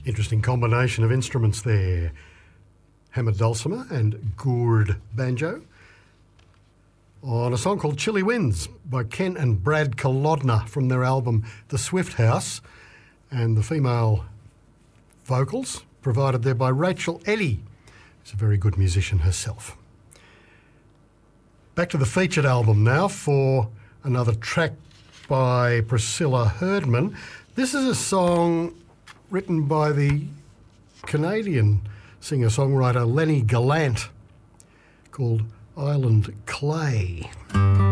Interesting combination of instruments there. Hammered dulcimer and gourd banjo on a song called Chilly Winds by Ken and Brad Kolodner from their album The Swift House, and the female vocals provided there by Rachel Eddy, who's a very good musician herself. Back to the featured album now for another track by Priscilla Herdman. This is a song written by the Canadian singer-songwriter Lenny Gallant called Island Clay.